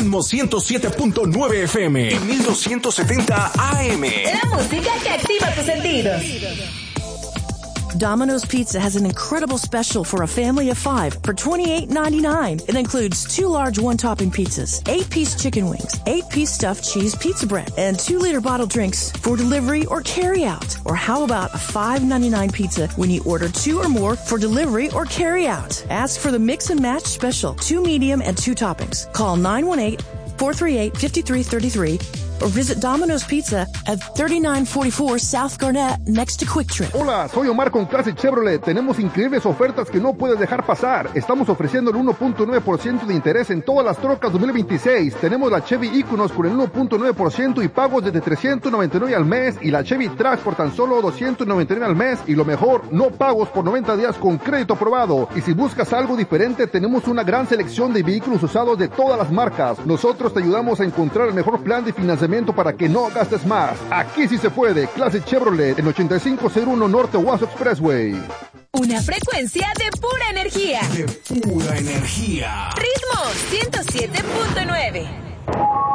Ritmo 107.9 FM y 1270 AM. La música que activa tus sentidos. Domino's Pizza has an incredible special for a family of 5 for $28.99. It includes 2 large one-topping pizzas, 8-piece chicken wings, 8-piece stuffed cheese pizza bread, and 2-liter bottled drinks for delivery or carry-out. Or how about a $5.99 pizza when you order 2 or more for delivery or carry-out? Ask for the Mix and Match special, 2 medium and 2 toppings. Call 918-438-5333 or visit Domino's Pizza at 3944 South Garnett next to Quick Trip. Hola, soy Omar con Classic Chevrolet. Tenemos increíbles ofertas que no puedes dejar pasar. Estamos ofreciendo el 1.9% de interés en todas las trocas 2026. Tenemos la Chevy Equinox con el 1.9% y pagos desde $399 al mes, y la Chevy Trax por tan solo $299 al mes, y lo mejor, no pagos por 90 días con crédito aprobado. Y si buscas algo diferente, tenemos una gran selección de vehículos usados de todas las marcas. Nosotros te ayudamos a encontrar el mejor plan de financiamiento para que no gastes más. Aquí sí se puede. Classic Chevrolet en 8501 Norte Owasso Expressway. Una frecuencia de pura energía. De pura energía. Ritmo 107.9.